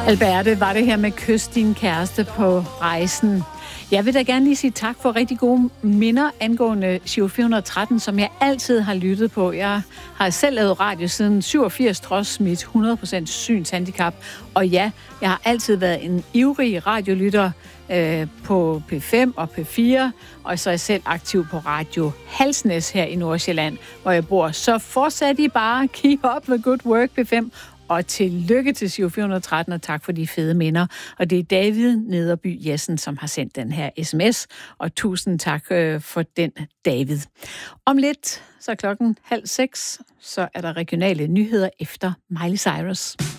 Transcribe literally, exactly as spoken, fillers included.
Alberte, var det her med kys din kæreste på rejsen. Jeg vil da gerne lige sige tak for rigtig gode minder angående Giro fire hundrede og tretten, som jeg altid har lyttet på. Jeg har selv lavet radio siden syvogfirs, trods mit hundrede procent synshandicap. Og ja, jeg har altid været en ivrig radiolytter øh, på P fem og P fire, og så er jeg selv aktiv på Radio Halsnæs her i Nordsjælland, hvor jeg bor. Så fortsat I bare, keep up the good work, P fem. Og tillykke til Giro fire hundrede og tretten, og tak for de fede minder. Og det er David Nederby Jessen, som har sendt den her sms, og tusind tak øh, for den, David. Om lidt, så klokken halv seks, så er der regionale nyheder efter Miley Cyrus.